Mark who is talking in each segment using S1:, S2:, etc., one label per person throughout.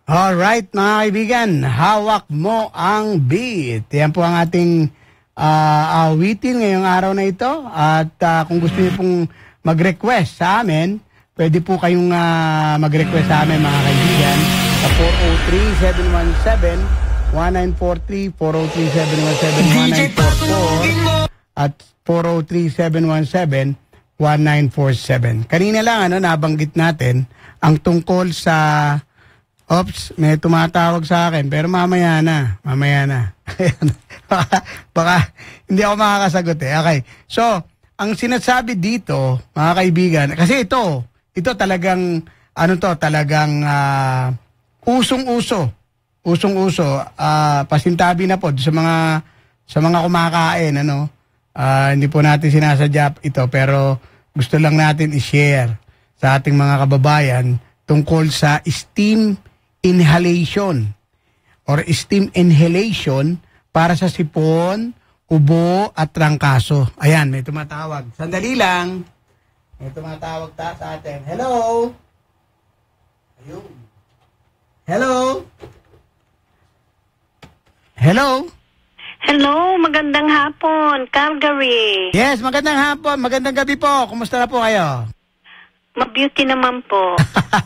S1: Alright, mga kaibigan, hawak mo ang beat. Yan po ang ating awitin ngayong araw na ito. At kung gusto niyo pong mag-request sa amin, pwede po kayong mag-request sa amin, mga kaibigan, sa 403-717-1943, 403-717-1944, at 403-717-1947. Kanina lang, nabanggit natin ang tungkol sa... Ops, may tumatawag sa akin, pero mamaya na. baka hindi ako makakasagot eh. Okay, so, ang sinasabi dito, mga kaibigan, kasi ito talagang, talagang usong-uso, pasintabi na po sa mga kumakain, hindi po natin sinasadya ito, pero gusto lang natin i-share sa ating mga kababayan tungkol sa steam inhalation or steam inhalation para sa sipon, ubo at trangkaso. Ayan, may tumatawag. Sandali lang. May tumatawag sa atin. Hello? Ayun. Hello? Hello?
S2: Hello, magandang hapon, Calgary.
S1: Yes, magandang hapon. Magandang gabi po. Kumusta na po kayo?
S2: Ma-beauty naman po.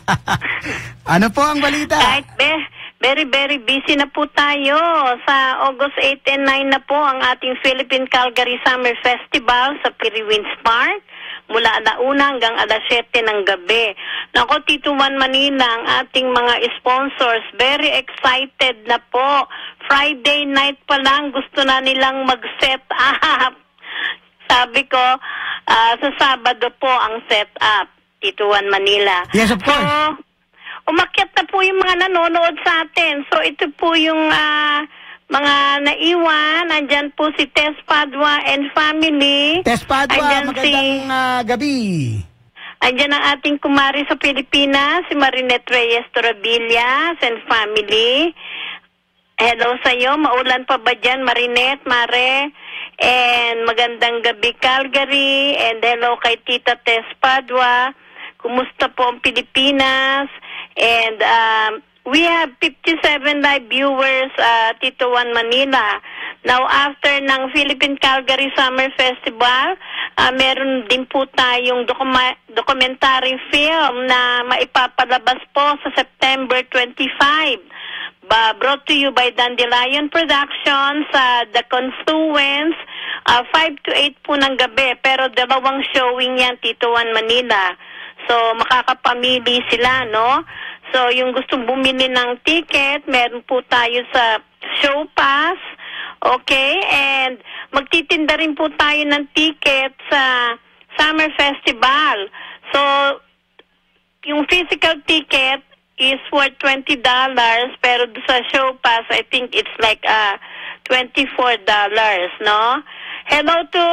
S1: Ano po ang balita?
S2: Kahit very, very busy na po tayo. Sa August 8 and 9 na po ang ating Philippine Calgary Summer Festival sa Piriwins Park. Mula 1 hanggang 7 ng gabi. Nako, Tito Juan Manila, ang ating mga sponsors, very excited na po. Friday night pa lang, gusto na nilang mag-set up. Sabi ko, sa Sabado po ang set up. Tito Juan Manila.
S1: Yes, of course.
S2: So, umakyat na po yung mga nanonood sa atin. So, ito po yung mga naiwan. Andyan po si Tess Padua and family.
S1: Tess Padua, magandang gabi.
S2: Andyan ang ating kumari sa Pilipinas, si Marinette Reyes Torabillas and family. Hello sa iyo. Maulan pa ba dyan, Marinette, Mare? And magandang gabi, Calgary. And hello kay Tita Tess Padua. Kumusta po ang Pilipinas? And we have 57 live viewers, Tito Juan Manila. Now, after ng Philippine Calgary Summer Festival, meron din po tayong documentary film na maipapalabas po sa September 25. Brought to you by Dandelion Productions sa The Confluence, 5 to 8 po ng gabi. Pero 2 showing yan, Tito Juan Manila. So, makakapamili sila, no? So, yung gustong bumili ng ticket, meron po tayo sa Show Pass. Okay? And magtitinda rin po tayo ng ticket sa Summer Festival. So, yung physical ticket is worth $20, pero sa Show Pass, I think it's like $24, no? Hello to